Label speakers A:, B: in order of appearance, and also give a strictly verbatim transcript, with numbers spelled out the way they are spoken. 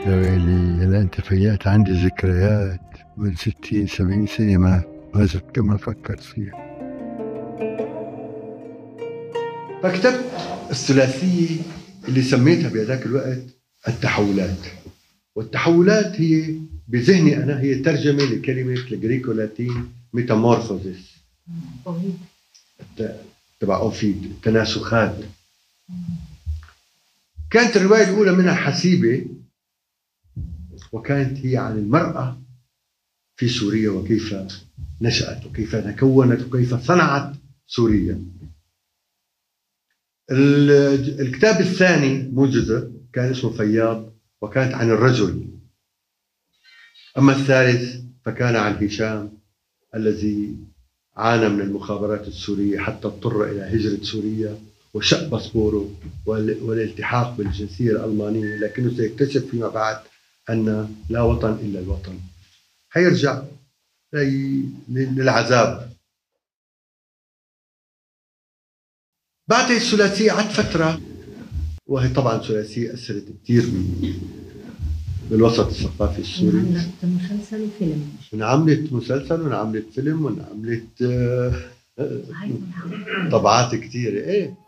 A: يا ويلي، هلا انت فيات عندي ذكريات من ستين سبعين سنة ما ما زك- ما فكرت فيها. فكتبت الثلاثية اللي سميتها بهذاك الوقت التحولات. والتحولات هي بذهني أنا هي ترجمة لكلمة الجريكو لاتين ميتامورفوزيس تبع أوفيد، التناسخات. كانت الرواية الأولى منها حسيبة، وكانت هي عن المرأة في سوريا وكيف نشأت وكيف تكونت وكيف صنعت سوريا. الكتاب الثاني موجزة كان اسمه فياض، وكانت عن الرجل. أما الثالث فكان عن هشام الذي عانى من المخابرات السورية حتى اضطر إلى هجرة سوريا وشق باسبوره والالتحاق بالجنسية الألمانية، لكنه سيكتشف فيما بعد أن لا وطن إلا الوطن. حيرجع للعذاب. بعد الثلاثية عد فترة، وهي طبعا ثلاثية أثرت كثير بالوسط الثقافي السوري.
B: انعملت مسلسل وفيلم.
A: انعملت مسلسل وانعملت فيلم وانعملت طبعات كثيرة. ايه